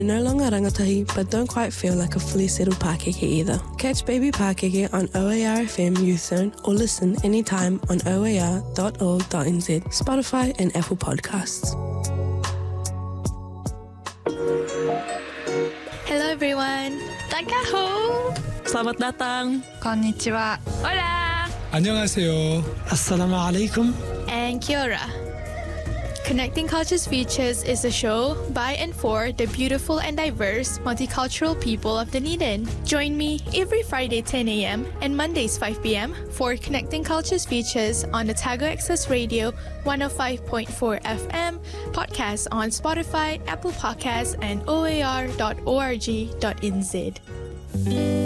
No longer rangatahi, but don't quite feel like a fully settled Pākeke either. Catch Baby Pākeke on OAR FM Youth Zone or listen anytime on oar.org.nz, Spotify and Apple Podcasts. Hello everyone. Takaho. Selamat datang. Konnichiwa. Hola. 안녕하세요. Assalamu alaikum. And kia ora. Connecting Cultures Features is a show by and for the beautiful and diverse multicultural people of Dunedin. Join me every Friday 10 a.m. and Mondays 5 p.m. for Connecting Cultures Features on Otago Access Radio 105.4 FM, podcasts on Spotify, Apple Podcasts, and oar.org.nz.